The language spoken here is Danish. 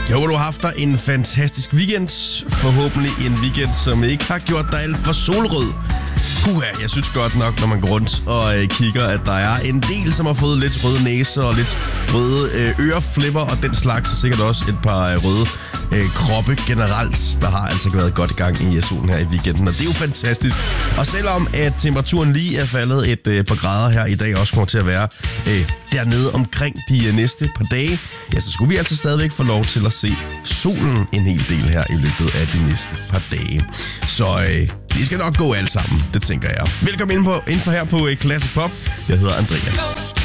Jeg håber, du har haft dig en fantastisk weekend. Forhåbentlig en weekend, som ikke har gjort dig alt for solrød. Jeg synes godt nok, når man går rundt og kigger, at der er en del, som har fået lidt røde næser og lidt røde øreflipper og den slags. Og sikkert også et par røde kroppe generelt. Der har altså været godt i gang i solen her i weekenden, og det er jo fantastisk. Og selvom at temperaturen lige er faldet et par grader her i dag, også kommer til at være dernede omkring de næste par dage, ja, så skulle vi altså stadigvæk få lov til at se solen en hel del her i løbet af de næste par dage. Så det skal nok gå alt sammen, det tænker jeg. Velkommen ind for her på Classic Pop. Jeg hedder Andreas.